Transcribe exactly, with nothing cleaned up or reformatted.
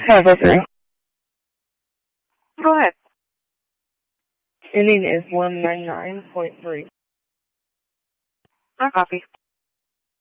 five oh three. Go ahead. Ending is one nine nine point three. I copy.